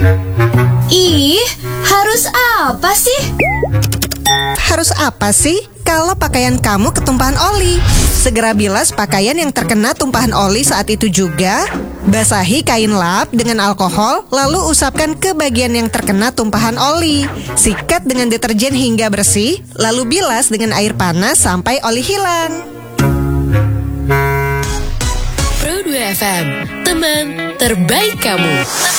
Ih, harus apa sih? Harus apa sih kalau pakaian kamu ketumpahan oli? Segera bilas pakaian yang terkena tumpahan oli saat itu juga. Basahi kain lap dengan alkohol, lalu usapkan ke bagian yang terkena tumpahan oli. Sikat dengan deterjen hingga bersih, lalu bilas dengan air panas sampai oli hilang. Pro 2 FM, teman terbaik kamu.